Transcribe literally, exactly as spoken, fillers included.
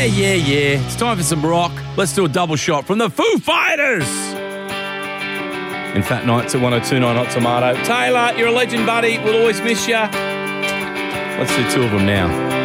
Yeah, yeah, yeah. It's time for some rock. Let's do a double shot from the Foo Fighters. In Fat Nights at one oh two point nine Hot Tomato. Taylor, you're a legend, buddy. We'll always miss you. Let's do two of them now.